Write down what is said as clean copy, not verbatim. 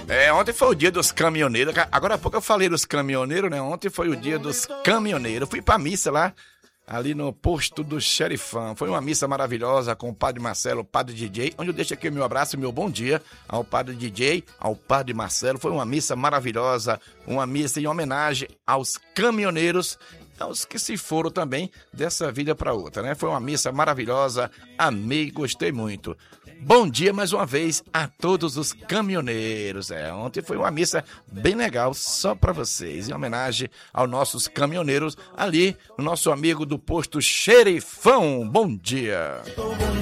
Ontem foi o dia dos caminhoneiros. Agora há pouco eu falei dos caminhoneiros, né? Ontem foi o dia dos caminhoneiros. Eu fui pra missa lá, ali no posto do Xerifão. Foi uma missa maravilhosa com o Padre Marcelo, o Padre DJ, onde eu deixo aqui o meu abraço e meu bom dia ao Padre DJ, ao Padre Marcelo. Foi uma missa maravilhosa, uma missa em homenagem aos caminhoneiros, aos que se foram também dessa vida para outra, né? Foi uma missa maravilhosa, amei, gostei muito. Bom dia mais uma vez a todos os caminhoneiros. Ontem foi uma missa bem legal, só para vocês, em homenagem aos nossos caminhoneiros ali, o nosso amigo do posto Xerifão. Bom dia.